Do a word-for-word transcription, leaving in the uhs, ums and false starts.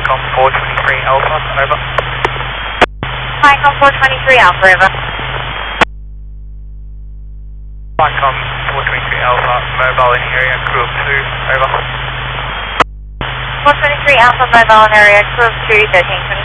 Flycom four twenty-three Alpha, over. Flycom four twenty-three Alpha, over. Flycom four twenty-three Alpha, mobile in area, crew of two, over. four twenty-three Alpha, mobile in area, crew of two, thirteen twenty.